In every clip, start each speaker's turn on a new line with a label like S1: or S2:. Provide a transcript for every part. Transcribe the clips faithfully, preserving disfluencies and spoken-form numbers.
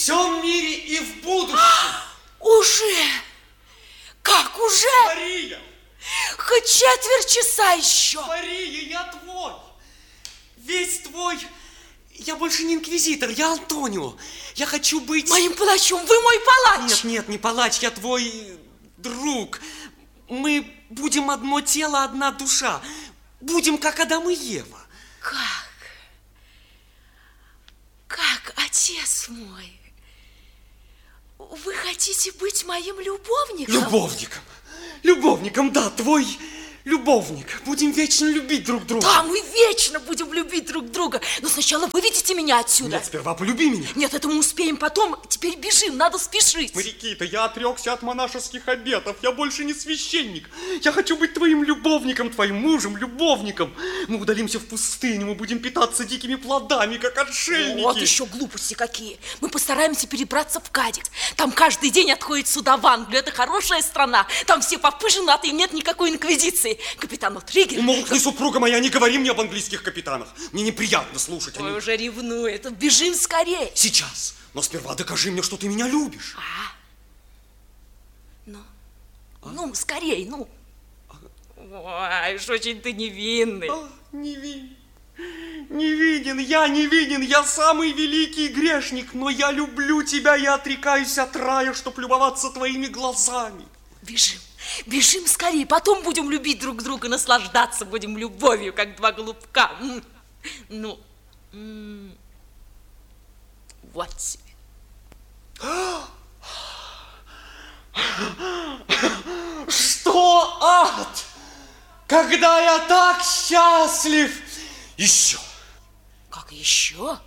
S1: всем мире и в будущем.
S2: Уже? Как уже?
S1: Мария!
S2: Хоть четверть часа еще.
S1: Мария, я твой. Весь твой. Я больше не инквизитор, я Антонио. Я хочу быть...
S2: Моим палачом, вы мой палач.
S1: Нет, нет, не палач, я твой друг. Мы будем одно тело, одна душа. Будем как Адам и Ева.
S2: Как? Как, отец мой? Вы хотите быть моим любовником?
S1: Любовником. Любовником, да, твой любовник. Будем вечно любить друг друга.
S2: Да, мы вечно будем любить друг друга. Но сначала выведите меня отсюда.
S1: Нет, сперва полюби меня.
S2: Нет, это мы успеем потом. Теперь бежим, надо спешить.
S1: Марикита, я отрекся от монашеских обетов. Я больше не священник. Я хочу быть твоим любовником, твоим мужем, любовником. Мы удалимся в пустыню, мы будем питаться дикими плодами, как отшельники.
S2: Вот еще глупости какие. Мы постараемся перебраться в Кадикс. Там каждый день отходит сюда в Англию. Это хорошая страна. Там все попы женаты и нет никакой инквизиции. Капитан Триггер...
S1: Умолкни, супруга моя, не говори мне об английских капитанах. Мне неприятно слушать.
S2: Ой,
S1: они...
S2: уже ревнует. Бежим скорее.
S1: Сейчас. Но сперва докажи мне, что ты меня любишь.
S2: А? Ну, а? ну, скорей, ну. Ой, уж очень ты невинный.
S1: А, невинен. Невинен, я невинен, я самый великий грешник, но я люблю тебя и отрекаюсь от рая, чтоб любоваться твоими глазами.
S2: Бежим. Бежим скорее, потом будем любить друг друга, наслаждаться будем любовью, как два голубка. Ну, вот тебе.
S1: Что ад? Когда я так счастлив? Еще.
S2: Как еще?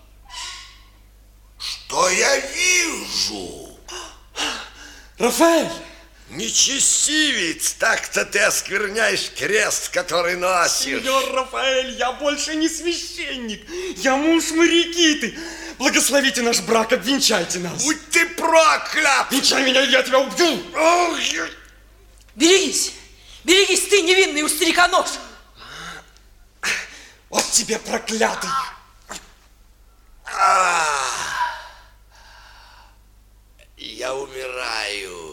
S3: Что я вижу?
S1: Рафаэль!
S3: Нечестивец, так-то ты оскверняешь крест, который носишь.
S1: Сеньор Рафаэль, я больше не священник, я муж Марикиты. Благословите наш брак, обвенчайте нас.
S3: Будь ты проклят!
S1: Венчай меня, я тебя убью.
S3: Ох, я...
S2: Берегись, берегись, ты невинный у старика-нож.
S1: Вот тебе проклятый.
S3: А, я умираю.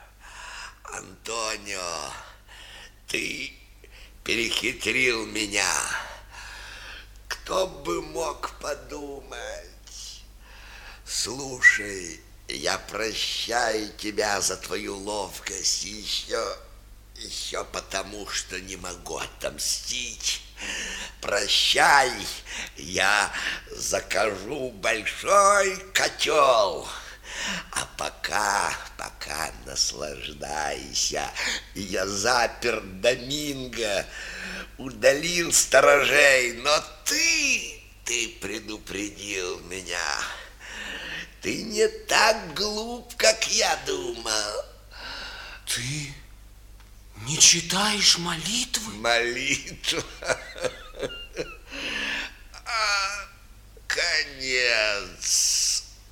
S3: Антонио, ты перехитрил меня. Кто бы мог подумать? Слушай, я прощаю тебя за твою ловкость еще, еще потому, что не могу отомстить. Прощай, я закажу большой котел. А пока, пока наслаждайся. Я запер Доминго, удалил сторожей, но ты, ты предупредил меня. Ты не так глуп, как я думал.
S1: Ты не читаешь молитвы?
S3: Молитва? А, конец.